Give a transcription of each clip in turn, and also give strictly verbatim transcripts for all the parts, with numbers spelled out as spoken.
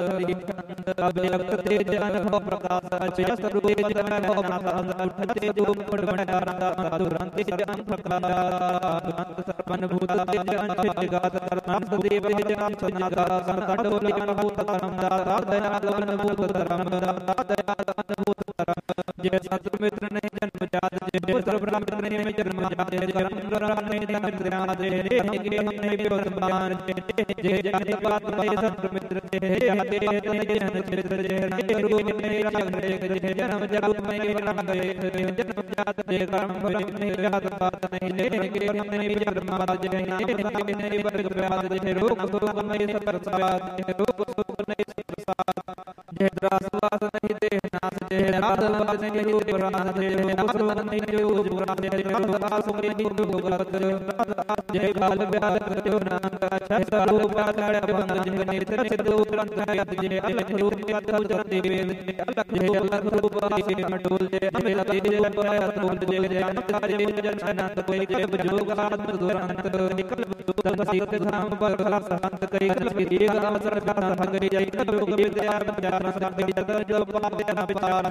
अव्यक्त तेज अनुभव प्रकाश अचय स्वरूप तेज अनुभव प्रकाश उठते धूप भंडारा तुरंत जम प्रकाश सर्वन भूत तेज अंश जगत कर्म देव तेज अंश जगत संतोलि अनुभूत कर्म दाता दयाल अनुभूत कर्म दाता दयाल अनुभूत कर्म जय शत्रु मित्र ने जन्म जात जय सर्वभ्रांत ने में जन्म जात जय कर्म ग्रहण ने जन्म जात जय के हमने व्योतमान जय जय बात में शत्रु मित्र जय आते तने जन चित्र जय रूप में राग जय जन्म जरूप में राग जय जन्म जात जय कर्म भय में जात बात नहीं ले के हमने जन्म जात जय नाम ने वर्ग व्याध जय रोग शोक में सप्रसाद जय रोग शोक नहीं सप्रसाद जय द्रासवास नहीं देह नाश जय राधवास नहीं रूप रास जय नासवास नहीं रूप रास जय राधवास नहीं रूप रास जय काल व्याध जो नाम का छह रूप आकार बंद जय नेत्र सिद्ध उपरंत जय अलग रूप अतल जति वेद जय अलग रूप आसे मटोल जय अमित तेज जय अतुल जय जय कार्य जन अनंत कोई जय जोग आत्म दुरंत निकल तब सीत धाम पर शांत कई एक अवसर शांत कई जय योग विद्या विचार संग जो पाप पार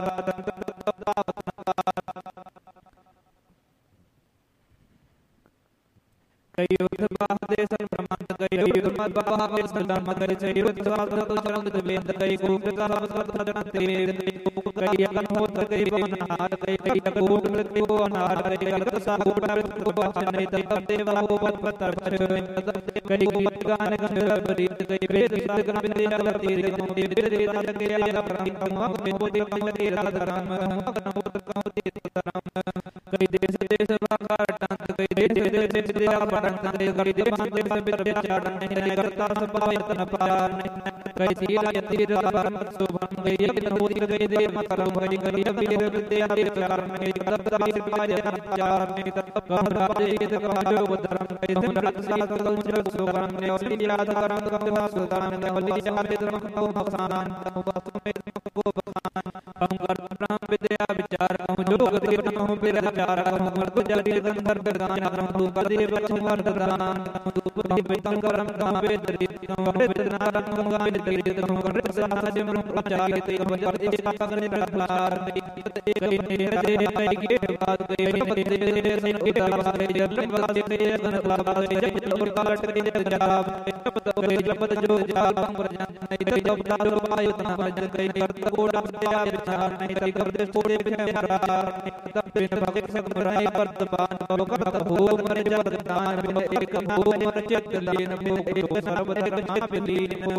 कई युद्ध बाहदेशन ब्रह्मांड कई युद्ध मत बाहदेशन धर्म कई से युद्ध स्वास्थ्य तो शरण वेद कई कूट का अवसर धरण तेज कई अगन होत कई पवन हार कई कई कूट मृत्यु को अनार कई अलग सागुट को भाषण नहीं तब देवा को पद पत्तर कई कुमत गान गंधर्व बरीत कई वेद सिद्ध गण विद्या तीर कम देव देवता के आया प्रति कम में बोधि कम तेरा धर्म कम कम तीर धर्म कई देश देश भागार टांत कई देश देश विद्या पढ़ंत कई देश देश विद्या चारण नहीं करता स्वभाव यत्न पार नहीं कई सीला यतीर परम शुभम कई यज्ञ होति कई देव करम कई कई वीर विद्या चारण नहीं करता सिपाही चारण नहीं करता बाजे के काजो धर्म कई धर्म शास्त्र उच्च सुगम ने और याद करम कम सुदान ने होली चाहे धर्म को भक्सान वास्तु में को भक्सान हम कर ब्रह्म विद्या विचार हम जोग तीर हम विचार हम मर्द जगत गंधर्व दान हम कर देव कुमार दान हम धूप दीपं करम हम वेद हम वेद नारम हम वेद दरित हम कर साज हम प्रचारित हम कर देश सागर प्रचार कई नेर दे कई के बात कई पद दे सिन उतार कई जल वासे कई गन लाभ कई जोर काट कई जराब कई जपत जो जाप प्रजन नहीं कई जब दार वायु तना भजन कई करत कोड़ा विद्या विचार नहीं कई कर दे छोड़े बिन मरार तब बिन भगत सब राय वर्तमान भोग भोग मरे जब दान बिन एक भोग मर चित लीन भोग एक सर्व एक चित लीन भोग